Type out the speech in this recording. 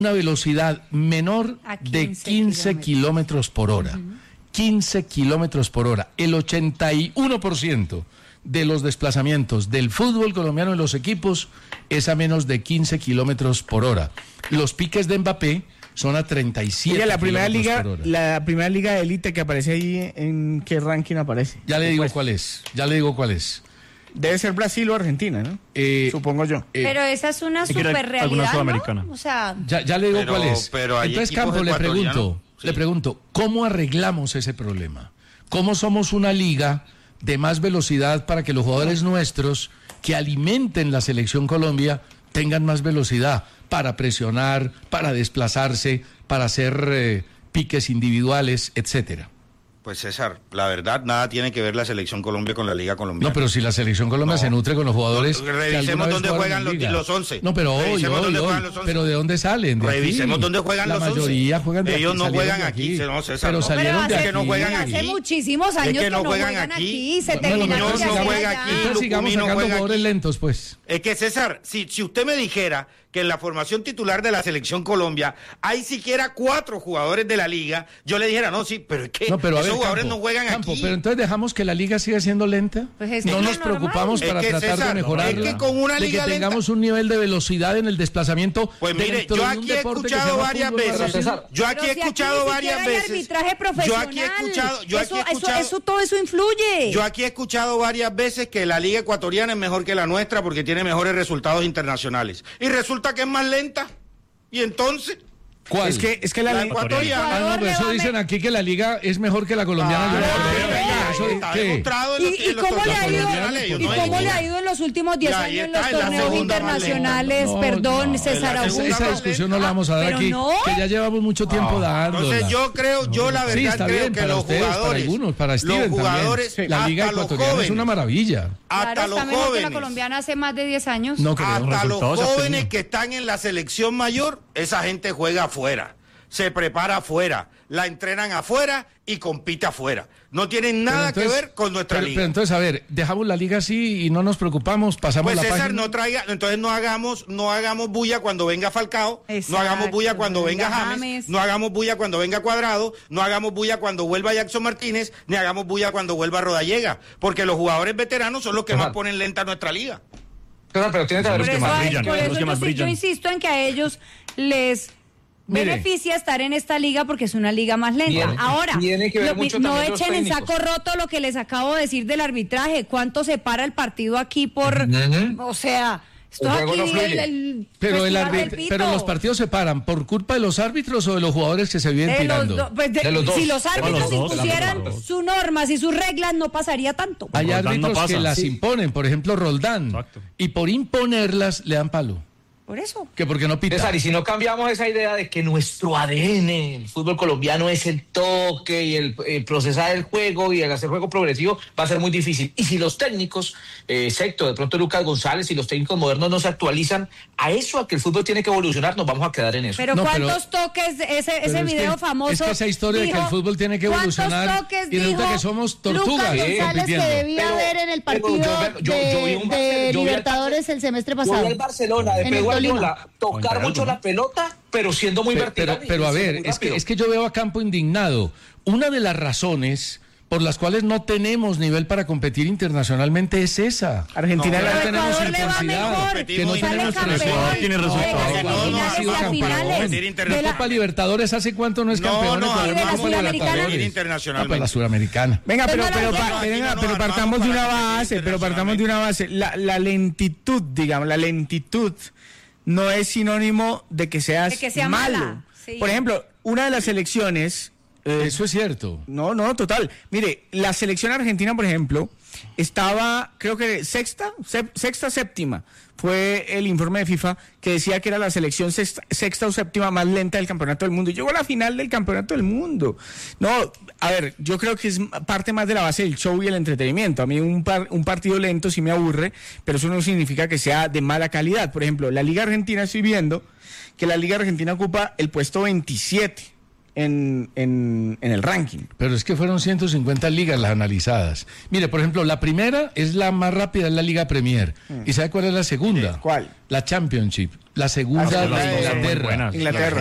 una velocidad menor de 15 kilómetros por hora. 15 kilómetros por hora. El 81% de los desplazamientos del fútbol colombiano en los equipos es a menos de 15 kilómetros por hora. Los piques de Mbappé son a 37 Oye, kilómetros por hora. La primera liga de élite que aparece ahí, ¿en qué ranking aparece? Ya le digo cuál es. Debe ser Brasil o Argentina, ¿no? Supongo yo. Pero esa es una superrealidad, ¿no? O sea... Ya le digo cuál es. Entonces, Campo, Sí. le pregunto, ¿cómo arreglamos ese problema? ¿Cómo somos una liga de más velocidad para que los jugadores nuestros que alimenten la selección Colombia tengan más velocidad para presionar, para desplazarse, para hacer piques individuales, etcétera? Pues César, la verdad, nada tiene que ver la Selección Colombia con la Liga Colombiana. No, pero si la Selección Colombia se nutre con los jugadores... Revisemos dónde juegan los 11. No, pero hoy, pero ¿de dónde salen? Revisemos dónde juegan los 11. La mayoría juegan de aquí. Ellos no juegan aquí, no, César. Pero salieron de aquí. Que no juegan aquí. Hace muchísimos años que no juegan aquí. Se terminaron de no juega aquí. Entonces sigamos sacando jugadores lentos, pues. Es que, César, si usted me dijera que en la formación titular de la Selección Colombia hay siquiera 4 jugadores de la Liga, yo le dijera, no, sí, pero es que esos jugadores no juegan aquí. Pero entonces dejamos que la Liga siga siendo lenta. Pues no nos preocupamos para tratar de mejorarla. Es que con una liga de que tengamos un nivel de velocidad en el desplazamiento. Pues mire, yo aquí he escuchado varias veces. Yo aquí he escuchado varias veces. Arbitraje profesional. Todo eso influye. Yo aquí he escuchado varias veces que la Liga Ecuatoriana es mejor que la nuestra porque tiene mejores resultados internacionales. Y resulta que es más lenta. ¿Y entonces? ¿Cuál? Es que la ecuatoriana. No, pero eso dicen aquí que la liga es mejor que la colombiana. Está demostrado ¿Y cómo le ha ido en los últimos 10 años en los torneos internacionales? Perdón, César Augusto. Esa discusión no la vamos a dar aquí, que ya llevamos mucho tiempo dándola. Entonces yo la verdad creo que los jugadores, para Steven también, la liga ecuatoriana es una maravilla. Hasta los jóvenes. jóvenes. La colombiana hace más de 10 años. No creo. Hasta los jóvenes que están en la selección mayor, esa gente juega afuera, se prepara afuera, la entrenan afuera y compite afuera. No tienen nada que ver con nuestra liga. Pero entonces, a ver, dejamos la liga así y no nos preocupamos, pasamos la César, página. entonces no hagamos bulla cuando venga Falcao, no hagamos bulla cuando venga James, no hagamos bulla cuando venga Cuadrado, no hagamos bulla cuando vuelva Jackson Martínez, ni hagamos bulla cuando vuelva Rodallega, porque los jugadores veteranos son los que más ponen lenta nuestra liga. Pero tiene que haber los que más brillan. Yo insisto en que a ellos les beneficia estar en esta liga porque es una liga más lenta. Ahora, no echen en saco roto lo que les acabo de decir del arbitraje. ¿Cuánto se para el partido aquí por...? O sea... Pero los partidos se paran ¿por culpa de los árbitros o de los jugadores que se vienen tirando? De los dos. Si los árbitros impusieran sus normas y sus reglas, no pasaría tanto. Hay árbitros que las imponen, por ejemplo Roldán. Exacto. Y por imponerlas le dan palo. Por eso. Que porque no pita. César, y si no cambiamos esa idea de que nuestro ADN, el fútbol colombiano, es el toque y el procesar el juego y el hacer juego progresivo, va a ser muy difícil. Y si los técnicos, excepto de pronto Lucas González y los técnicos modernos no se actualizan a eso, a que el fútbol tiene que evolucionar, nos vamos a quedar en eso. Pero ¿cuántos toques, ese video famoso? Es que esa historia de que el fútbol tiene que evolucionar y resulta que somos tortugas. Lucas González que debía haber en el partido de Libertadores el semestre pasado. Yo vi el Barcelona de Pep Guardiola tocar mucho la pelota, pero siendo muy vertical. Pero a ver, es que yo veo a Campo indignado. Una de las razones por las cuales no tenemos nivel para competir internacionalmente es esa. Argentina no tenemos intensidad, que no tenemos Ecuador tiene resultados. No ha sido campeón. La Copa Libertadores ¿hace cuánto no es campeón? de la Sudamericana. La Sudamericana. Venga, pero partamos de una base, la lentitud, digamos, la lentitud no es sinónimo de que seas malo. Sí. Por ejemplo, una de las selecciones... eso es cierto. No, total. Mire, la selección argentina, por ejemplo, estaba, creo que sexta, séptima. Fue el informe de FIFA que decía que era la selección sexta o séptima más lenta del campeonato del mundo. Y llegó a la final del campeonato del mundo. No, a ver, yo creo que es parte más de la base del show y el entretenimiento. A mí un partido lento sí me aburre, pero eso no significa que sea de mala calidad. Por ejemplo, la Liga Argentina, estoy viendo que la Liga Argentina ocupa el puesto 27. en el ranking. Pero es que fueron 150 ligas las analizadas. Mire, por ejemplo, la primera es la más rápida, es la Liga Premier. ¿Y sabe cuál es la segunda? ¿Cuál? La Championship. La segunda de Inglaterra. Inglaterra.